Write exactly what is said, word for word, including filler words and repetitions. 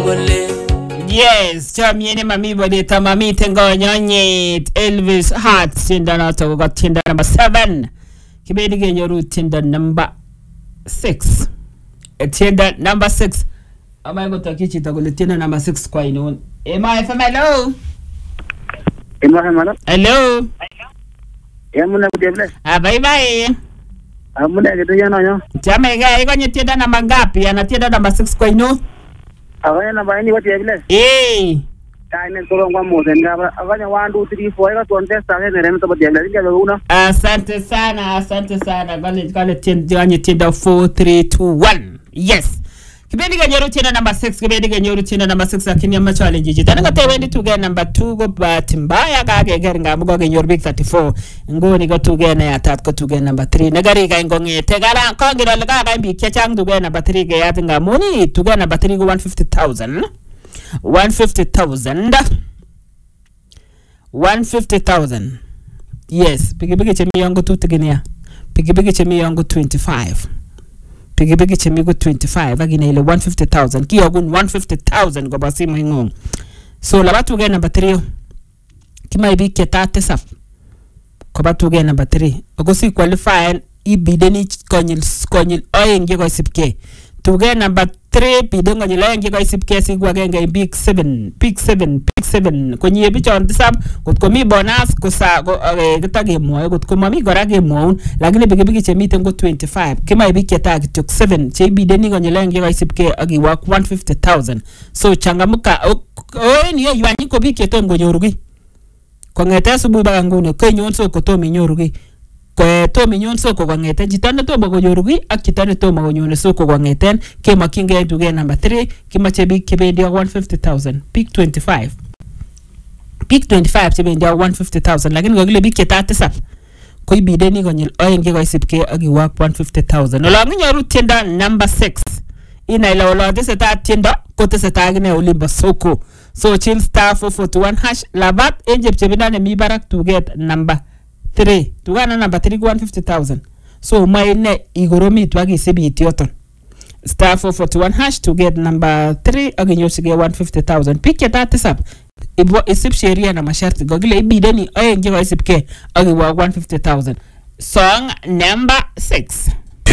Yes, chamiene mami bodeta mami tengo nyonye Elvis Hart tinda na to got tinda number seven. Kibedi genyoru tinda number six. Tinda number six. Ama go to kichi to go tinda number six kwa ino. Ema F M hello. Ema F M hello. Yamuna kudebele. Ah bye bye. Amuna kitu yana nyo. Chama ga iko tinda number ngapi? Ana tinda number six kwa ino. Awanya na baini wati ebile. Eh. Kaine toro ngwa mozenga awanya one two three four ika contest ane nere to bati ebile ndio una. Asante sana, asante sana. Gale gale tinda anye tinda four three two one. Yes. Kibedi ganyoru tinda number six, kibedi ganyoru tinda number six akini ama challenge jita. Nanga tewendi tuge number two go but mbaya kage gari nga mga ganyoru big thirty-four. Ngoni go tuge na ya tat go tuge number three. Nagari ga ngonge tegara kongi na laga ga mbi kiachang tuge number three ga yati nga moni tuge number three go one hundred fifty thousand. one hundred fifty thousand. one hundred fifty thousand. Yes, pigi pigi chemi yangu tu tigenia. Pigi pigi chemi yangu twenty-five. Pigi pigi chemi go twenty-five agina ile one hundred fifty thousand. Kiyo gun one hundred fifty thousand go basi mwingo. So la batu ge number three. Kima ibi ketate saf. Ko batu ge number three. Ogo si qualify ibideni konyil konyil oyenge go sipke. Tuge number three bidongo nyila oyenge go sipke si gwa genge big seven, big seven, big seven. Konyi ebi chon tisap kot komi bonus ko sa go kita ge mo kot ko mami gora ge mo lagine bigi bigi chemi tengo twenty-five. Kima ibi keta tok seven. Che bideni go nyila oyenge go sipke agi work one hundred fifty thousand. So changamuka o ni yo yuani ko bi keto ngo nyorugi. Kwa ngete asubuhi baga ngune kwe nyonso ko to minyorugi ko to minyonso ko ngete jitane to bago nyorugi akitane to bago nyonso ko ngeten ke makinge tuge number three kima chebi kebe one hundred fifty thousand pick twenty-five pick twenty-five chebe ndia one hundred fifty thousand lakini gogile bi ketate sap ko ibideni go nyil oyenge go sipke agi work one hundred fifty thousand ola nyoru tenda number six ina ila ola dese ta tenda ko tese ta gne olimba soko. So chill star four forty-one hash labat enjep chebina ne mi barak to get number three. To get number three go one hundred fifty thousand. So my ne igoromi to agi sebi itioton. Star four forty-one hash to get number three again you get one hundred fifty thousand. Pick your that up. Ibo isip sheria na masharti gogile ibideni oye nje wa isipke agi wa one hundred fifty thousand. Song number six.